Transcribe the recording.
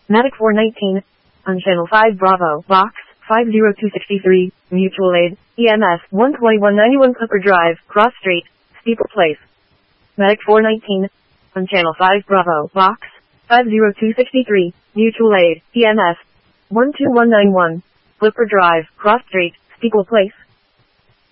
Medic 419. On Channel 5 Bravo, Box 50263, Mutual Aid, EMS 12191 Clipper Drive, Cross Street, Steeple Place. Medic 419. On Channel 5 Bravo, Box 50263, Mutual Aid, EMS 12191, Clipper Drive, Cross Street, Steeple Place.